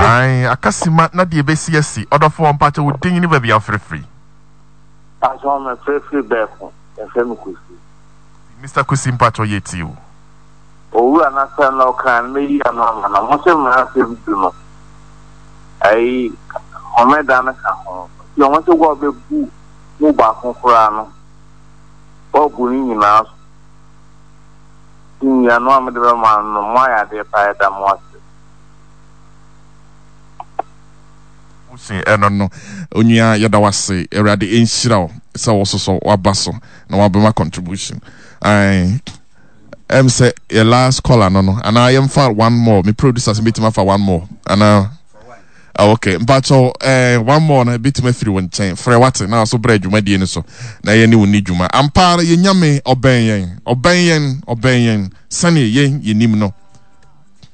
Ai akasima na de besi asi odofo mpacha wo din ni ba bia free. Pacho me free befo. Efem Kusi. Mr. Kusi mpacha yeti o. Owu anasa na okan me yi ama na mo se ma se no. Ai omeda na ka ho. Yo mo se go be bu mu ba konkora no. Obu ni na ya no am de ba man no mo ya de pa da mo ase. Usi no onua yada wase erade enhira se wo so wabaso na wabema contribution. Ai say your last caller no and I am for one more. Me producers beat for one more. And okay, but so one more na beat me through one chain. For what now so bread you made so na ye ni woni dwuma. Ampara ye nyame obenyen. Sunny ye nim no.